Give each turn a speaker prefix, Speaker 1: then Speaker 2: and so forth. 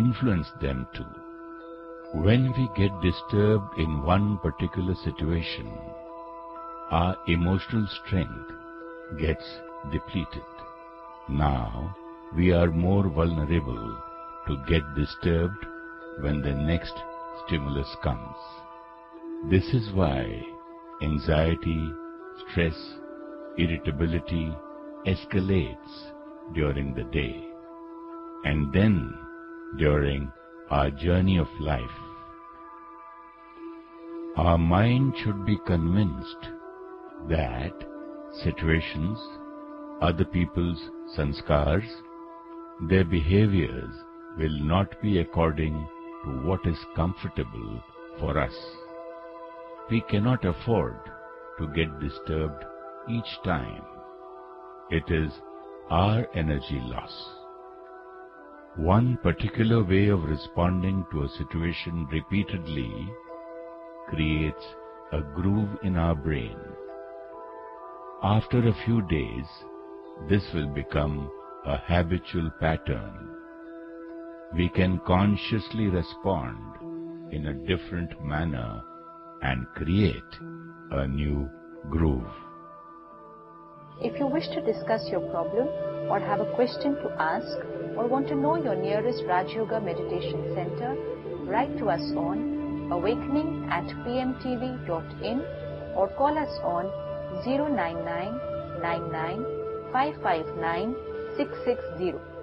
Speaker 1: influence them too. When we get disturbed in one particular situation, our emotional strength gets depleted. Now we are more vulnerable to get disturbed when the next stimulus comes. This is why anxiety, stress, irritability escalates during the day, and then during our journey of life. Our mind should be convinced that situations, other people's sanskars, their behaviors will not be according to what is comfortable for us. We cannot afford to get disturbed each time. It is our energy loss. One particular way of responding to a situation repeatedly creates a groove in our brain. After a few days, this will become a habitual pattern. We can consciously respond in a different manner and create a new groove.
Speaker 2: If you wish to discuss your problem or have a question to ask or want to know your nearest Raj Yoga Meditation Center, write to us on awakening@pmtv.in or call us on 099 99 559 660.